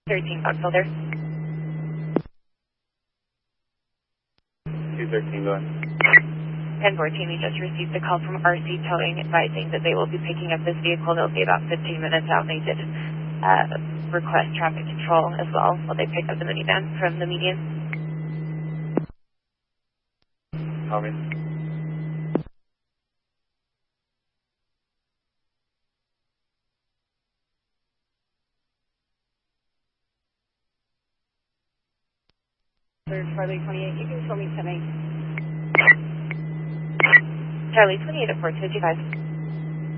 13 Buckville there. 213 going. 1014, we just received a call from RC Towing advising that they will be picking up this vehicle. They'll be about 15 minutes out. They did request traffic control as well while they pick up the minivan from the median. Copy. Charlie 28, you can show me 10-8. Charlie 28 at 455.